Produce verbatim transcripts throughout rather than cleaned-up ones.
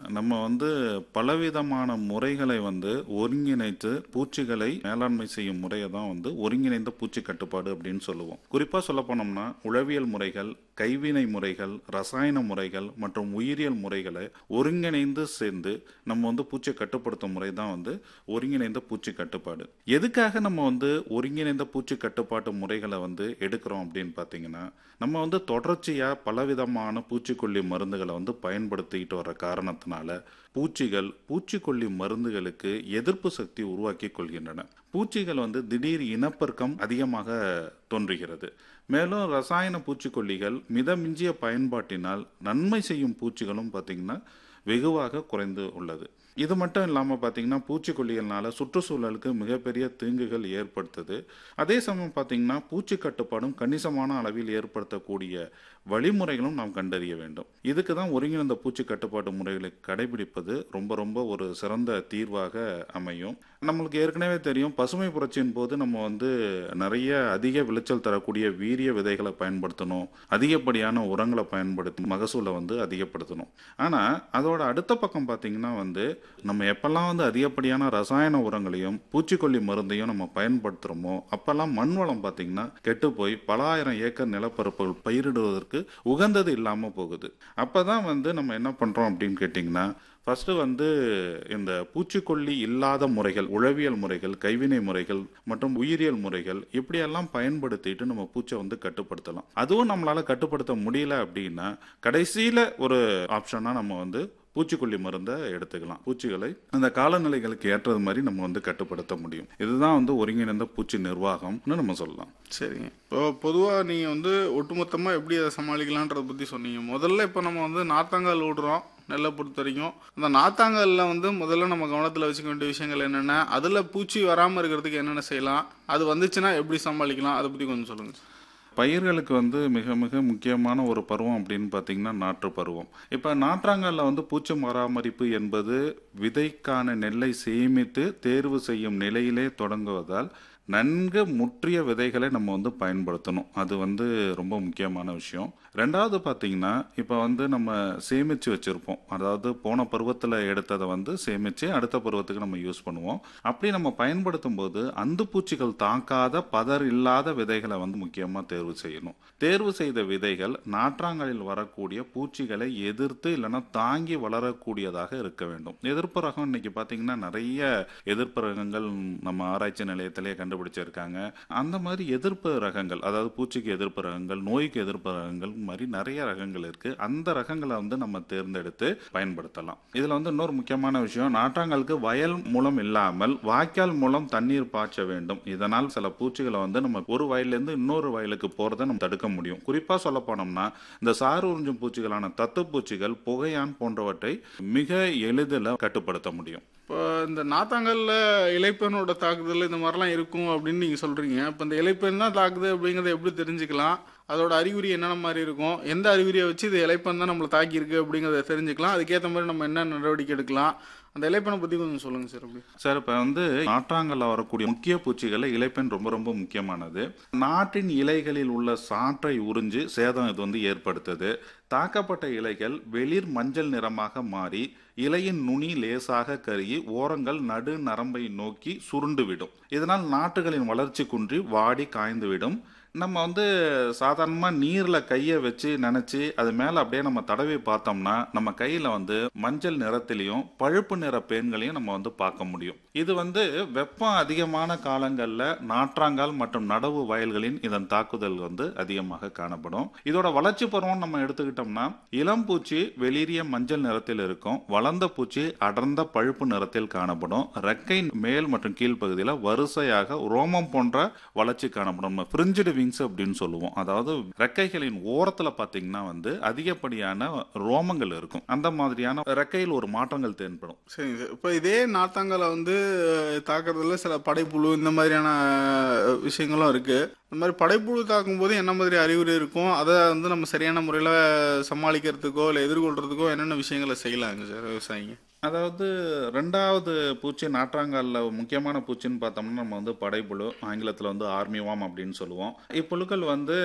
நம்ம வந்து பலவிதமான முறைகளை வந்து ஒருங்கிணைத்து பூச்சிகளை மேலாண்மை செய்யும் முறையை தான் வந்து ஒருங்கிணைந்த பூச்சி கட்டுப்பாடு அப்படின்னு சொல்லுவோம். குறிப்பாக சொல்ல போனோம்னா உளவியல் முறைகள், கைவினை முறைகள், ரசாயன முறைகள் மற்றும் உயிரியல் முறைகளை ஒருங்கிணைந்து சேர்ந்து நம்ம வந்து பூச்சியை கட்டுப்படுத்தும் முறை தான் வந்து ஒருங்கிணைந்த பூச்சி கட்டுப்பாடு. எதுக்காக நம்ம வந்து ஒருங்கிணைந்த பூச்சி கட்டுப்பாட்டு முறைகளை வந்து எடுக்கிறோம் அப்படின்னு பார்த்தீங்கன்னா, நம்ம வந்து தொடர்ச்சியாக பலவிதமான பூச்சிக்கொல்லி மருந்துகளை வந்து பயன்படுத்திக்கிட்டு வர காரணத்தினால பூச்சிகள் பூச்சிக்கொல்லி மருந்துகளுக்கு எதிர்ப்பு சக்தி உருவாக்கி கொள்கின்றன. பூச்சிகள் வந்து திடீர் இனப்பெருக்கம் அதிகமாக தோன்றுகிறது. மேலும் ரசாயன பூச்சிக்கொல்லிகள் மிதமிஞ்சிய பயன்பாட்டினால் நன்மை செய்யும் பூச்சிகளும் பார்த்திங்கன்னா வெகுவாக குறைந்து உள்ளது. இது மட்டும் இல்லாமல் பார்த்தீங்கன்னா பூச்சிக்கொல்லிகள்னால சுற்றுச்சூழலுக்கு மிகப்பெரிய தீங்குகள் ஏற்படுத்துது. அதே சமயம் பார்த்தீங்கன்னா பூச்சி கட்டுப்பாடும் கணிசமான அளவில் ஏற்படுத்தக்கூடிய வழிமுறைகளும் நாம் கண்டறிய வேண்டும். இதுக்கு தான் ஒருங்கிணைந்த பூச்சி கட்டுப்பாட்டு முறைகளை கடைபிடிப்பது ரொம்ப ரொம்ப ஒரு சிறந்த தீர்வாக அமையும். நம்மளுக்கு ஏற்கனவே தெரியும், பசுமை புரட்சியின் போது நம்ம வந்து நிறைய அதிக விளைச்சல் தரக்கூடிய வீரிய விதைகளை பயன்படுத்தணும், அதிகப்படியான உரங்களை பயன்படுத்தி மகசூலை வந்து அதிகப்படுத்தணும். ஆனால் அதோட அடுத்த பக்கம் பார்த்தீங்கன்னா வந்து நம்ம எப்பெல்லாம் வந்து அதிகப்படியான ரசாயன உரங்களையும் பூச்சிக்கொல்லி மருந்தையும் நம்ம பயன்படுத்துகிறோமோ அப்பெல்லாம் மண் வளம் பார்த்தீங்கன்னா கெட்டு போய் பல ஆயிரம் ஏக்கர் நிலப்பரப்புகள் பயிரிடுவதற்கு உகந்தது இல்லாமல் போகுது. அப்போ தான் வந்து நம்ம என்ன பண்ணுறோம் அப்படின்னு கேட்டிங்கன்னா, ஃபர்ஸ்ட் வந்து இந்த பூச்சிக்கொல்லி இல்லாத முறைகள், உளவியல் முறைகள், கைவினை முறைகள் மற்றும் உயிரியல் முறைகள் இப்படியெல்லாம் பயன்படுத்திட்டு நம்ம பூச்சை வந்து கட்டுப்படுத்தலாம். அதுவும் நம்மளால கட்டுப்படுத்த முடியல அப்படின்னா கடைசியில் ஒரு ஆப்ஷனா நம்ம வந்து பூச்சிக்கொல்லி மருந்தை எடுத்துக்கலாம். பூச்சிகளை அந்த காலநிலைகளுக்கு ஏற்றது மாதிரி நம்ம வந்து கட்டுப்படுத்த முடியும். இதுதான் வந்து ஒருங்கிணைந்த பூச்சி நிர்வாகம்னு நம்ம சொல்லலாம். சரிங்க. இப்போ பொதுவாக நீங்கள் வந்து ஒட்டுமொத்தமாக எப்படி அதை சமாளிக்கலான்றதை பற்றி சொன்னீங்க. முதல்ல இப்போ நம்ம வந்து நாத்தாங்கால் விடுறோம் நெல்லை பொறுத்த வரைக்கும். அந்த நாத்தாங்காலில் வந்து முதல்ல நம்ம கவனத்தில் வச்சுக்க வேண்டிய விஷயங்கள் என்னென்ன, அதில் பூச்சி வராமல் இருக்கிறதுக்கு என்னென்ன செய்யலாம், அது வந்துச்சுன்னா எப்படி சமாளிக்கலாம், அதை பற்றி கொஞ்சம் சொல்லுங்கள். பயிர்களுக்கு வந்து மிக மிக முக்கியமான ஒரு பருவம் அப்படின்னு பார்த்தீங்கன்னா நாற்று பருவம். இப்போ நாற்றாங்காலில் வந்து பூச்சி பராமரிப்பு என்பது விதைக்கான நெல்லை சேமித்து தேர்வு செய்யும் நிலையிலே தொடங்குவதால் நன்கு முற்றிய விதைகளை நம்ம வந்து பயன்படுத்தணும். அது வந்து ரொம்ப முக்கியமான விஷயம். ரெண்டாவது பார்த்தீங்கன்னா, இப்போ வந்து நம்ம சேமித்து வச்சுருப்போம், அதாவது போன பருவத்தில் எடுத்ததை வந்து சேமித்து அடுத்த பருவத்துக்கு நம்ம யூஸ் பண்ணுவோம். அப்படி நம்ம பயன்படுத்தும் போது அந்து பூச்சிகள் தாக்காத பதர் இல்லாத விதைகளை வந்து முக்கியமாக தேர்வு செய்யணும். தேர்வு செய்த விதைகள் நாற்றாங்காலில் வரக்கூடிய பூச்சிகளை எதிர்த்து இல்லைன்னா தாங்கி வளரக்கூடியதாக இருக்க வேண்டும். எதிர்ப்பு ரகம் இன்னைக்கு பார்த்தீங்கன்னா நிறைய எதிர்ப்பு ரகங்கள் நம்ம ஆராய்ச்சி நிலையத்திலே கண்டுபிடிச்சிருக்காங்க. அந்த மாதிரி எதிர்ப்பு ரகங்கள், அதாவது பூச்சிக்கு எதிர்ப்பு ரகங்கள், நோய்க்கு எதிர்ப்பு ரகங்கள் மாதிரி நிறைய ரகங்கள் இருக்கு. அந்த ரகங்களை வந்து நம்ம தேர்ந்தெடுத்து பயன்படுத்தலாம். இதுல வந்து இன்னொரு முக்கியமான விஷயம், நாற்றாங்காலுக்கு வயல் மூலம் இல்லாமல் வாய்க்கால் மூலம் தண்ணீர் பாய்ச்ச வேண்டும். இதனால் சில பூச்சிகளை வந்து நம்ம ஒரு வயலிலிருந்து இன்னொரு வயலுக்கு போறதை நம்ம தடுக்க முடியும். குறிப்பா சொல்ல போனோம்னா இந்த சாறு உறிஞ்சும் பூச்சிகளான தத்து பூச்சிகள், புகையான் போன்றவற்றை மிக எளிதில் கட்டுப்படுத்த முடியும். இப்போ இந்த நாத்தாங்கல்ல இலைப்பெண்ணோட தாக்குதல் இந்த மாதிரிலாம் இருக்கும் அப்படின்னு நீங்கள் சொல்கிறீங்க. இப்போ இந்த இலைப்பெண் தான் தாக்குது அப்படிங்கிறத எப்படி தெரிஞ்சுக்கலாம், அதோட அறிகுறி என்னென்ன மாதிரி இருக்கும், எந்த அறிகுறியை வச்சு இது இலைப்பெண் தான் நம்மளை தாக்கியிருக்கு அப்படிங்கிறத தெரிஞ்சுக்கலாம், அதுக்கேற்ற மாதிரி நம்ம என்ன நடவடிக்கை எடுக்கலாம், அந்த இலைப்பெண்ணை பற்றி கொஞ்சம் சொல்லுங்கள் சார். அப்படி சார், இப்போ வந்து நாற்றாங்கல்ல வரக்கூடிய முக்கிய பூச்சிகளில் இலைப்பெண் ரொம்ப ரொம்ப முக்கியமானது. நாட்டின் இலைகளில் உள்ள சாற்றை உறிஞ்சு சேதம் இது வந்து ஏற்படுத்துது. தாக்கப்பட்ட இலைகள் வெளிர் மஞ்சள் நிறமாக மாறி இலையின் நுனி லேசாக கருகி ஓரங்கள் நடு நரம்பை நோக்கி சுருண்டுவிடும். இதனால் நாற்றுகளின் வளர்ச்சி குன்றி வாடி காய்ந்துவிடும். நம்ம வந்து சாதாரணமாக நீரில் கையை வச்சு நினச்சி அது மேலே அப்படியே நம்ம தடவி பார்த்தோம்னா நம்ம கையில் வந்து மஞ்சள் நிறத்திலையும் பழுப்பு நிற பேன்களையும் நம்ம வந்து பார்க்க முடியும். இது வந்து வெப்பம் அதிகமான காலங்களில் நாற்றாங்கால் மற்றும் நடவு வயல்களின் இதன் தாக்குதல் வந்து அதிகமாக காணப்படும். இதோட வளர்ச்சி பருவம் நம்ம எடுத்துக்கிட்டோம்னா இளம் பூச்சி வெளிரிய மஞ்சள் நிறத்தில் இருக்கும், வளர்ந்த பூச்சி அடர்ந்த பழுப்பு நிறத்தில் காணப்படும். ரெக்கை மேல் மற்றும் கீழ் பகுதியில் வரிசையாக ரோமம் போன்ற வளர்ச்சி காணப்படும். ஃப்ரிஞ்சுடு விங்ஸ் அப்படின்னு சொல்லுவோம். அதாவது ரெக்கைகளின் ஓரத்துல பாத்தீங்கன்னா வந்து அதிகப்படியான ரோமங்கள் இருக்கும். அந்த மாதிரியான ரெக்கையில் ஒரு மாற்றங்கள் தென்படும். சரி சார். இப்போ இதே நாத்தாங்கால வந்து தாக்குறதுல சில படைப்புழு இந்த மாதிரியான விஷயங்களும் இருக்கு. இந்த மாதிரி படைப்புழு தாக்கும் போது என்ன மாதிரி அறிகுறி இருக்கும், அதை வந்து நம்ம சரியான முறையில் சமாளிக்கிறதுக்கோ இல்லை எதிர்கொள்றதுக்கோ என்னென்ன விஷயங்களை செய்யலாங்க சார் விவசாயிங்க? அதாவது ரெண்டாவது பூச்சி நாற்றாங்காலில் முக்கியமான பூச்சின்னு பார்த்தோம்னா நம்ம வந்து படைப்புழு, ஆங்கிலத்தில் வந்து ஆர்மிவாம் அப்படின்னு சொல்லுவோம். இப்புழுக்கள் வந்து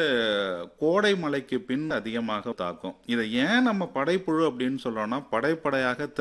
கோடை மழைக்கு பின் அதிகமாக தாக்கும். இதை ஏன் நம்ம படைப்புழு அப்படின்னு சொல்றோம்னா படைப்படையாக